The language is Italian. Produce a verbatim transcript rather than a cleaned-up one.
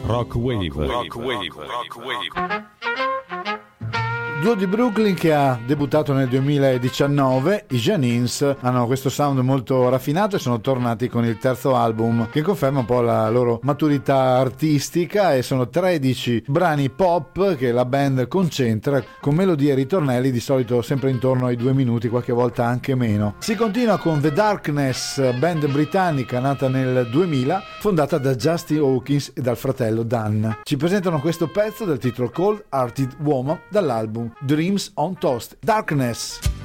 Rock Wave. Rock Wave. Rock Wave. Duo di Brooklyn che ha debuttato nel duemiladiciannove, i Janins hanno questo sound molto raffinato e sono tornati con il terzo album che conferma un po' la loro maturità artistica, e sono tredici brani pop che la band concentra con melodie e ritornelli di solito sempre intorno ai due minuti, qualche volta anche meno. Si continua con The Darkness, band britannica nata nel duemila, fondata da Justin Hawkins e dal fratello Dan. Ci presentano questo pezzo del titolo Cold Hearted Woman dall'album Dreams on Toast. Darkness.